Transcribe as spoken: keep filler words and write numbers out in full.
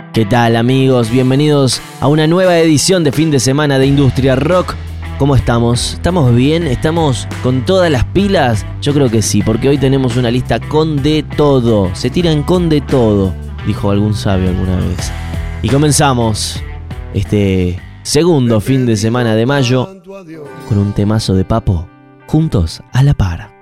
¿Qué tal, amigos? Bienvenidos a una nueva edición de fin de semana de Industria Rock. ¿Cómo estamos? ¿Estamos bien? ¿Estamos con todas las pilas? Yo creo que sí, porque hoy tenemos una lista con de todo. Se tiran con de todo, dijo algún sabio alguna vez. Y comenzamos este segundo fin de semana de mayo con un temazo de Papo, Juntos a la Par.